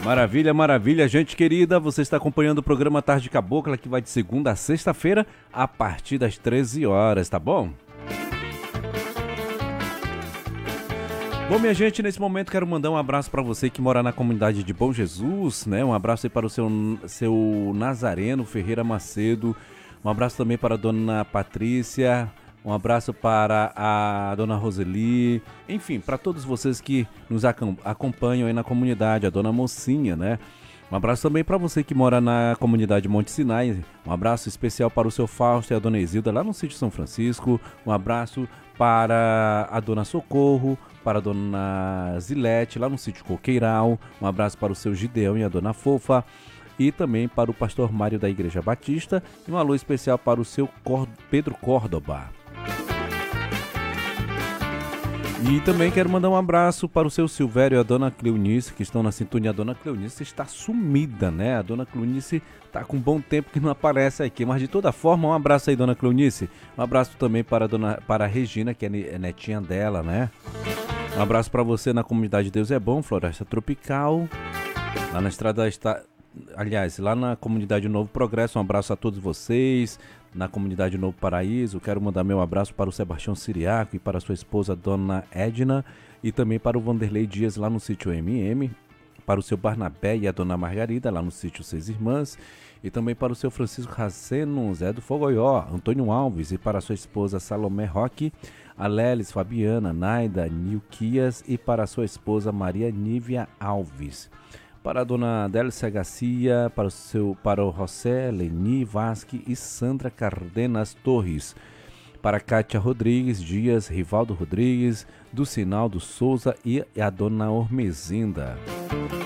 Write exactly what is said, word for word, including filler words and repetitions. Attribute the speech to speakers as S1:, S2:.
S1: Maravilha, maravilha, gente querida, você está acompanhando o programa Tarde Cabocla, que vai de segunda a sexta-feira, a partir das treze horas, tá bom? Bom, minha gente, nesse momento quero mandar um abraço para você que mora na comunidade de Bom Jesus, né? Um abraço aí para o seu, seu Nazareno Ferreira Macedo, um abraço também para a dona Patrícia, um abraço para a dona Roseli, enfim, para todos vocês que nos acompanham aí na comunidade, a dona Mocinha, né? Um abraço também para você que mora na comunidade Monte Sinai, um abraço especial para o seu Fausto e a dona Isilda lá no sítio São Francisco, um abraço para a dona Socorro, para a dona Zilete lá no sítio Coqueiral, um abraço para o seu Gideão e a dona Fofa, e também para o pastor Mário da Igreja Batista, e um alô especial para o seu Pedro Córdoba. E também quero mandar um abraço para o seu Silvério e a dona Cleonice, que estão na sintonia. A dona Cleonice está sumida, né? A dona Cleonice está com um bom tempo que não aparece aqui, mas de toda forma, um abraço aí, dona Cleonice. Um abraço também para a, dona, para a Regina, que é netinha dela, né? Um abraço para você na comunidade Deus é Bom, Floresta Tropical, lá na estrada está... Aliás, lá na comunidade Novo Progresso, um abraço a todos vocês. Na comunidade Novo Paraíso, quero mandar meu abraço para o Sebastião Siriaco e para sua esposa, dona Edna, e também para o Vanderlei Dias, lá no sítio M M, para o seu Barnabé e a dona Margarida, lá no sítio Seis Irmãs, e também para o seu Francisco Raceno, Zé do Fogoió, Antônio Alves, e para a sua esposa Salomé Roque, Alelis, Fabiana, Naida, Nilquias, e para a sua esposa Maria Nívia Alves. Para a dona Délicia Garcia, para o, seu, para o José Leni Vasque e Sandra Cardenas Torres. Para Kátia Rodrigues Dias, Rivaldo Rodrigues, do Sinaldo Souza e a dona Ormezinda.